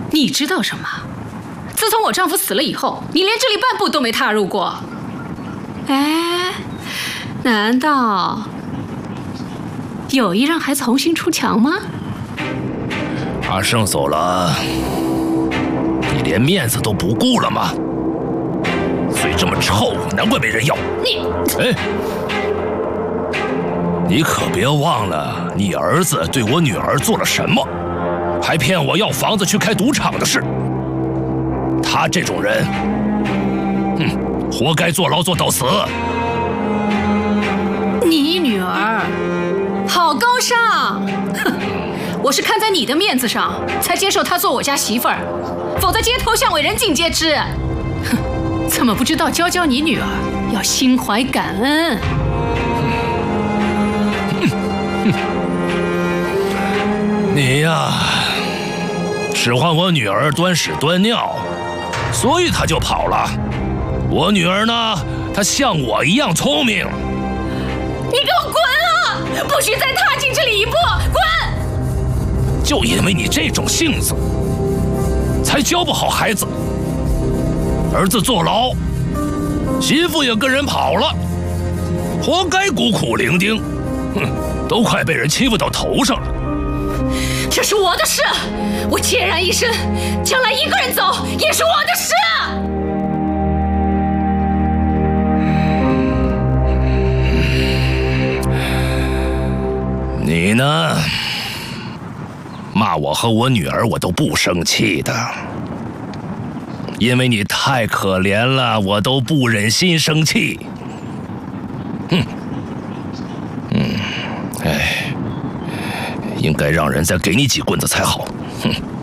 你知道什么？自从我丈夫死了以后，你连这里半步都没踏入过。哎，难道有意让孩子红杏出墙吗？ 阿胜走了，你连面子都不顾了吗？嘴这么臭，难怪没人要。 你， 哎，你可别忘了你儿子对我女儿做了什么，还骗我要房子去开赌场的事。他这种人，活该坐牢坐到死。 你女儿好高尚，哼！我是看在你的面子上才接受她做我家媳妇儿，否则街头巷尾人尽皆知。哼，怎么不知道教你女儿要心怀感恩？ 你呀，使唤我女儿端屎端尿，所以她就跑了。我女儿呢，她像我一样聪明。 你给我滚啊！不许再踏进这里一步！滚！ 就因为你这种性子，才教不好孩子。儿子坐牢，媳妇也跟人跑了，活该孤苦伶仃。都快被人欺负到头上了。 这是我的事，我孑然一身，将来一个人走也是我的事。 你呢？骂我和我女儿，我都不生气的，因为你太可怜了，我都不忍心生气。哎，应该让人再给你几棍子才好。